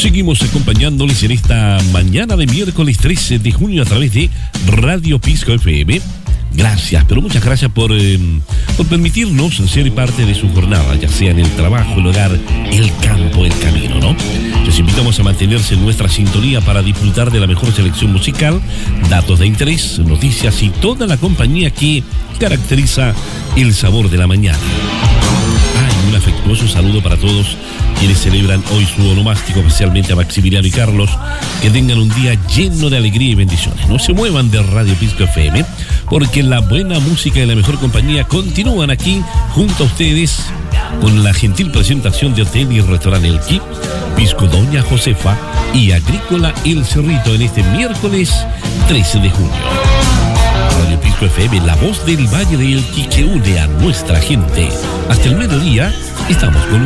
Seguimos acompañándoles en esta mañana de miércoles 13 de junio a través de Radio Pisco FM. Gracias, pero muchas gracias por permitirnos ser parte de su jornada, ya sea en el trabajo, el hogar, el campo, el camino, ¿no? Les invitamos a mantenerse en nuestra sintonía para disfrutar de la mejor selección musical, datos de interés, noticias y toda la compañía que caracteriza el sabor de la mañana. Un afectuoso saludo para todos quienes celebran hoy su onomástico, especialmente a Maximiliano y Carlos. Que tengan un día lleno de alegría y bendiciones. No se muevan de Radio Pisco FM, porque la buena música y la mejor compañía continúan aquí junto a ustedes con la gentil presentación de Hotel y Restaurante Elqui, Pisco Doña Josefa y Agrícola El Cerrito en este miércoles 13 de junio. Radio Pisco FM, la voz del Valle de Elqui que une a nuestra gente. Hasta el mediodía estamos con